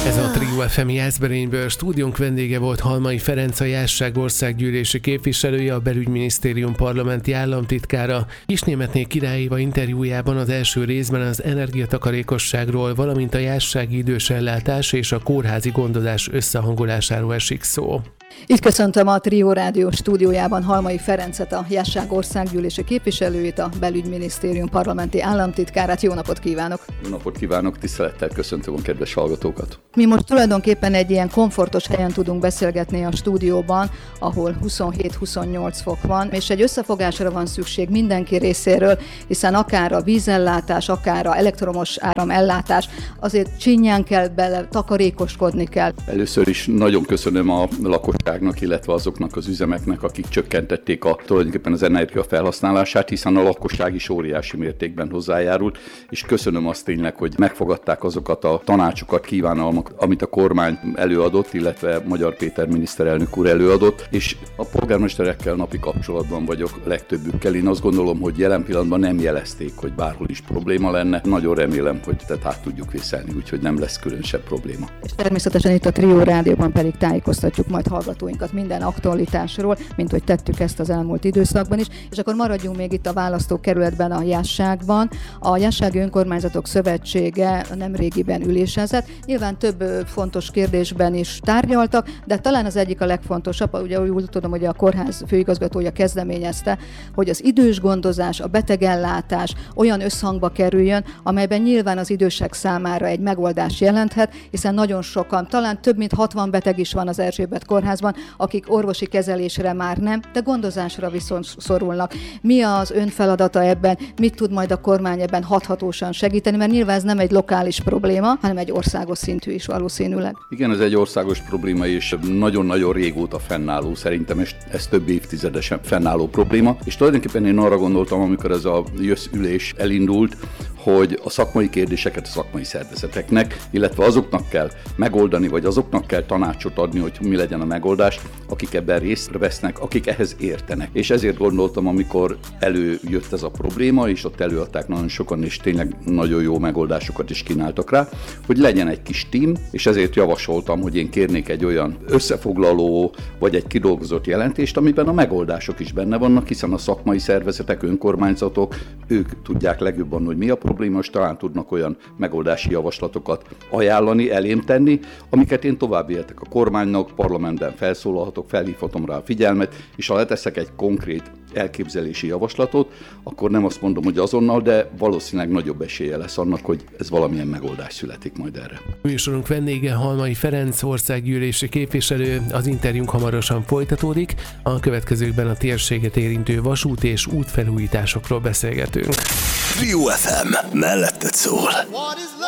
Ez a Trio FM Jászberényből. Stúdiónk vendége volt Halmai Ferenc, a Jászság országgyűlési képviselője, a Belügyminisztérium parlamenti államtitkára. Kisnémetné Király Éva interjújában az első részben az energiatakarékosságról, valamint a jászsági idősellátás és a kórházi gondozás összehangolásáról esik szó. Itt köszöntöm a Trio Rádió stúdiójában Halmai Ferencet, a Jászság országgyűlési képviselőjét, a Belügyminisztérium parlamenti államtitkárát. Jó napot kívánok! Jó napot kívánok, tisztelettel köszöntöm a kedves hallgatókat! Mi most tulajdonképpen egy ilyen komfortos helyen tudunk beszélgetni a stúdióban, ahol 27-28 fok van, és egy összefogásra van szükség mindenki részéről, hiszen akár a vízellátás, akár a elektromos áramellátás, azért csinyán kell bele, takarékoskodni kell. Először is nagyon köszönöm a lakosságnak, illetve azoknak az üzemeknek, akik csökkentették tulajdonképpen az energia felhasználását, hiszen a lakosság is óriási mértékben hozzájárult, és köszönöm azt tényleg, hogy megfogadták azokat a tanácsokat, kívánalmakat, amit a kormány előadott, illetve Magyar Péter miniszterelnök úr előadott, és a polgármesterekkel napi kapcsolatban vagyok legtöbbükkel. Én azt gondolom, hogy jelen pillanatban nem jelezték, hogy bárhol is probléma lenne. Nagyon remélem, hogy át tudjuk vészelni, úgyhogy nem lesz különösebb probléma. És természetesen itt a Trio Rádióban pedig tájékoztatjuk majd hallgatóinkat minden aktualitásról, mint hogy tettük ezt az elmúlt időszakban is, és akkor maradjunk még itt a választókerületben, a Jászságban. A Jászsági Önkormányzatok Szövetsége nemrégiben ülésezett. Nyilván több fontos kérdésben is tárgyaltak, de talán az egyik a legfontosabb, ugye úgy tudom, hogy a kórház főigazgatója kezdeményezte, hogy az idős gondozás, a betegellátás olyan összhangba kerüljön, amelyben nyilván az idősek számára egy megoldás jelenthet, hiszen nagyon sokan, talán több mint 60 beteg is van az Erzsébet kórházban, akik orvosi kezelésre már nem, de gondozásra viszont szorulnak. Mi az ön feladata ebben? Mit tud majd a kormány ebben hathatósan segíteni? Mert nyilván ez nem egy lokális probléma, hanem egy országos szintű is valószínűleg. Igen, ez egy országos probléma, és nagyon-nagyon régóta fennálló, szerintem ez több évtizedesen fennálló probléma. És tulajdonképpen én arra gondoltam, amikor ez a ülés elindult, hogy a szakmai kérdéseket a szakmai szervezeteknek, illetve azoknak kell megoldani, vagy azoknak kell tanácsot adni, hogy mi legyen a megoldás, akik ebben részt vesznek, akik ehhez értenek. És ezért gondoltam, amikor előjött ez a probléma, és ott előadták nagyon sokan, és tényleg nagyon jó megoldásokat is kínáltak rá, hogy legyen egy kis tím, és ezért javasoltam, hogy én kérnék egy olyan összefoglaló, vagy egy kidolgozott jelentést, amiben a megoldások is benne vannak, hiszen a szakmai szervezetek, önkormányzatok, ők tudják legjobban, hogy mi a probléma, és talán tudnak olyan megoldási javaslatokat ajánlani, elém tenni, amiket én tovább éltek a kormánynak, parlamentben felszólalhatok, felhívhatom rá a figyelmet, és ha leteszek egy konkrét elképzelési javaslatot, akkor nem azt mondom, hogy azonnal, de valószínűleg nagyobb esélye lesz annak, hogy ez valamilyen megoldás születik majd erre. Műsorunk vendége Halmai Ferenc, országgyűlési képviselő. Az interjúnk hamarosan folytatódik. A következőkben a térséget érintő vasút és útfelújításokról beszélgetünk. Trio FM, melletted szól.